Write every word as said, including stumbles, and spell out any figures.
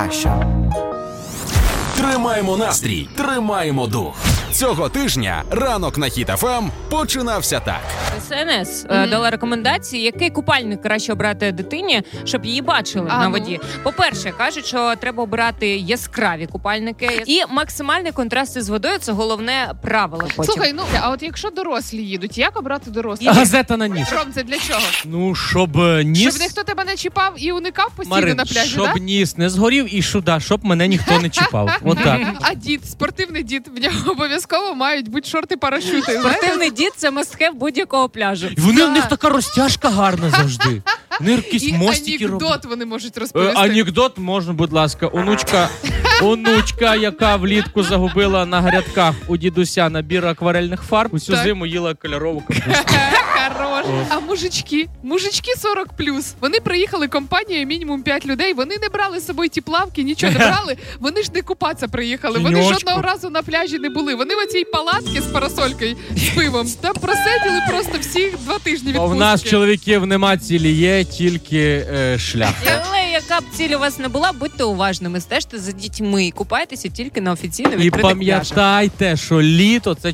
найкраща. Тримаємо настрій, тримаємо дух. Цього тижня ранок на Хіт еф ем починався так. ес ен ес mm-hmm. дала рекомендації, який купальник краще обрати дитині, щоб її бачили а, на воді. Ну. По-перше, кажуть, що треба обирати яскраві купальники. І максимальний контраст із водою – це головне правило. Потім. Слухай, ну, а от якщо дорослі їдуть, як обрати дорослі? Газета на ніс. Ром, це для чого? Ну, щоб ніс... Щоб ніхто тебе не чіпав і уникав постійно Марин, на пляжі, щоб да? ніс не згорів і шуда, щоб мене ніхто не чіпав. Отак. А дід, спортивний дід, в нього обов'язково мають бути шорти-парашути. Спортивний дід – це must-have будь-якого пляжу. І вони, в них така розтяжка гарна завжди. Вони якісь мостики роблять. І анекдот вони можуть розповісти. Анекдот можна, будь ласка. Онучка, онучка, яка влітку загубила на грядках у дідуся набір акварельних фарб, усю так. зиму їла кольорову капусту. Хорош. А мужички? Мужички сорок плюс. Вони приїхали компанією мінімум п'ять людей. Вони не брали з собою ті плавки, нічого не брали. Вони ж не купатися приїхали. Вони Тіньочку. жодного разу на пляжі не були. Вони в оцій палатці з парасолькою, з пивом. Там просиділи просто всі два тижні відпустки. А в нас чоловіків нема цілі, є тільки е, шлях. Але яка б ціль у вас не була, будьте уважними, стежте за дітьми, купайтеся тільки на офіційно відкритих І пам'ятайте, що літо – це